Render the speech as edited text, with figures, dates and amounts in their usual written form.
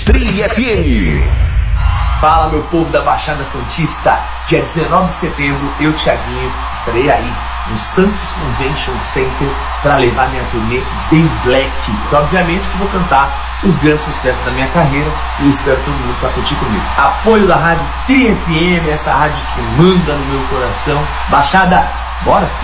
Tri FM. Fala, meu povo da Baixada Santista. Dia 19 de setembro, eu, Thiaguinho, estarei aí no Santos Convention Center para levar minha turnê Bem Black. E obviamente que vou cantar os grandes sucessos da minha carreira e espero todo mundo para curtir comigo. Apoio da rádio Tri FM, essa rádio que manda no meu coração. Baixada, bora!